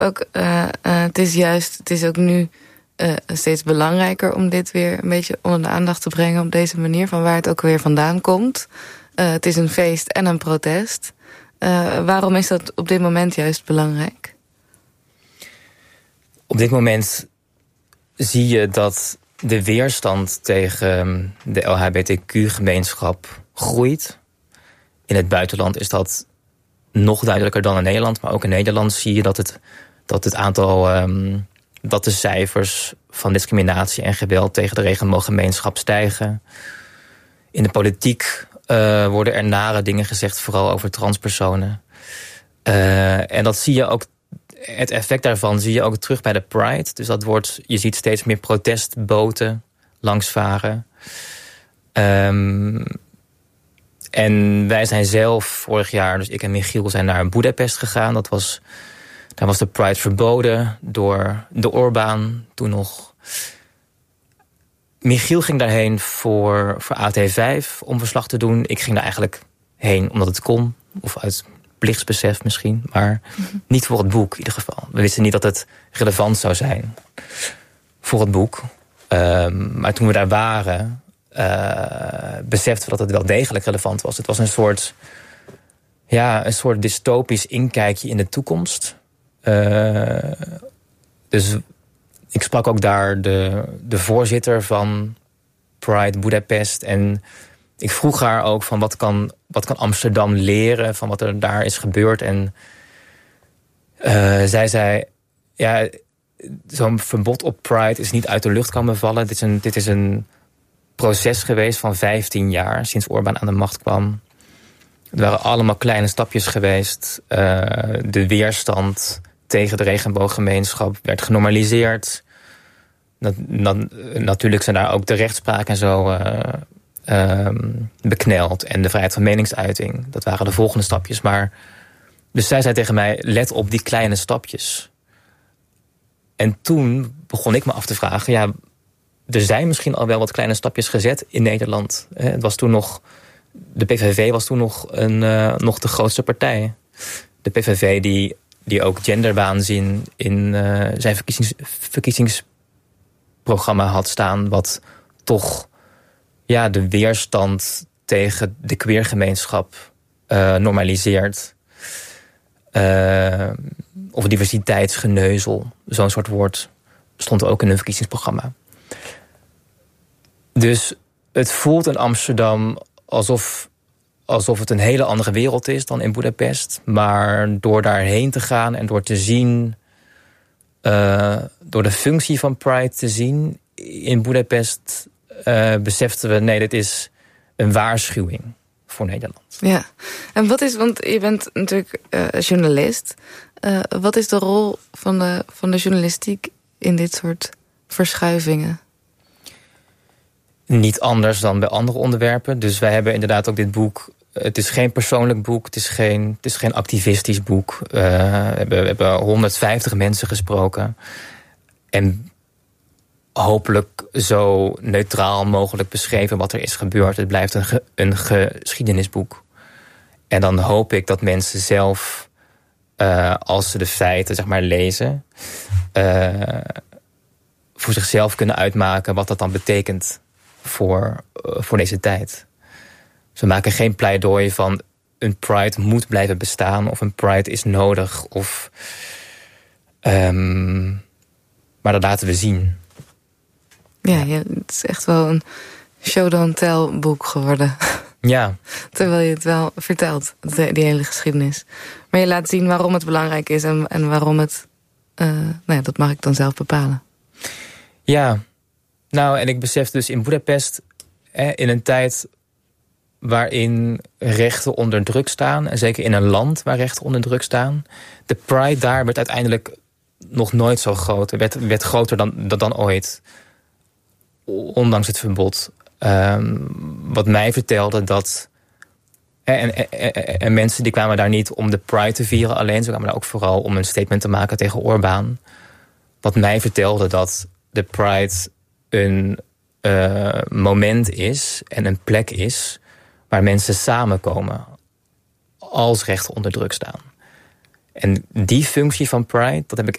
ook, het is ook nu steeds belangrijker om dit weer een beetje onder de aandacht te brengen op deze manier, van waar het ook weer vandaan komt. Het is een feest en een protest. Waarom is dat op dit moment juist belangrijk? Op dit moment zie je dat de weerstand tegen de LHBTQ-gemeenschap groeit. In het buitenland is dat nog duidelijker dan in Nederland. Maar ook in Nederland zie je dat het aantal, dat de cijfers van discriminatie en geweld tegen de regenbooggemeenschap stijgen. In de politiek worden er nare dingen gezegd, vooral over transpersonen. En dat zie je ook, het effect daarvan zie je ook terug bij de Pride. Dus je ziet steeds meer protestboten langsvaren. En wij zijn zelf vorig jaar, dus ik en Michiel, zijn naar Boedapest gegaan. Daar was de Pride verboden door de Orbán toen nog. Michiel ging daarheen voor AT5 om verslag te doen. Ik ging daar eigenlijk heen omdat het kon. Of uit plichtsbesef misschien. Maar niet voor het boek in ieder geval. We wisten niet dat het relevant zou zijn voor het boek. Maar toen we daar waren, beseften we dat het wel degelijk relevant was. Het was een soort dystopisch inkijkje in de toekomst. Dus ik sprak ook daar de voorzitter van Pride Budapest. En ik vroeg haar ook van wat kan Amsterdam leren van wat er daar is gebeurd. En zij zei, ja, zo'n verbod op Pride is niet uit de lucht komen vallen. Dit is een proces geweest van 15 jaar sinds Orbán aan de macht kwam. Het waren allemaal kleine stapjes geweest. De weerstand tegen de regenbooggemeenschap werd genormaliseerd. Natuurlijk zijn daar ook de rechtspraak en zo bekneld. En de vrijheid van meningsuiting. Dat waren de volgende stapjes. Dus zij zei tegen mij, let op die kleine stapjes. En toen begon ik me af te vragen, ja, er zijn misschien al wel wat kleine stapjes gezet in Nederland. Het was toen nog, de PVV was toen nog de grootste partij. De PVV die ook genderwaanzin in zijn verkiezingsprogramma had staan, wat toch de weerstand tegen de queergemeenschap normaliseert. Of diversiteitsgeneuzel, zo'n soort woord stond ook in hun verkiezingsprogramma. Dus het voelt in Amsterdam alsof het een hele andere wereld is dan in Boedapest. Maar door daarheen te gaan en door te zien, door de functie van Pride te zien in Boedapest, beseften we, nee, dit is een waarschuwing voor Nederland. Ja, en wat is, want je bent natuurlijk journalist. Wat is de rol van de journalistiek in dit soort verschuivingen? Niet anders dan bij andere onderwerpen. Dus wij hebben inderdaad ook dit boek. Het is geen persoonlijk boek, het is geen activistisch boek. We hebben 150 mensen gesproken. En hopelijk zo neutraal mogelijk beschreven wat er is gebeurd. Het blijft een geschiedenisboek. En dan hoop ik dat mensen zelf, als ze de feiten zeg maar lezen, voor zichzelf kunnen uitmaken wat dat dan betekent voor deze tijd. Ze maken geen pleidooi van een Pride moet blijven bestaan of een Pride is nodig. Maar dat laten we zien. Ja, het is echt wel een show-don't-tell boek geworden. Ja. Terwijl je het wel vertelt, die hele geschiedenis. Maar je laat zien waarom het belangrijk is en waarom het... dat mag ik dan zelf bepalen. Ja. Nou, en ik besef dus in Boedapest, in een tijd waarin rechten onder druk staan, en zeker in een land waar rechten onder druk staan, de Pride daar werd uiteindelijk nog nooit zo groot. Werd groter dan ooit. Ondanks het verbod. Wat mij vertelde dat... En mensen die kwamen daar niet om de Pride te vieren alleen. Ze kwamen daar ook vooral om een statement te maken tegen Orbán. Wat mij vertelde dat de Pride een moment is en een plek is waar mensen samenkomen als rechten onder druk staan. En die functie van Pride, dat heb ik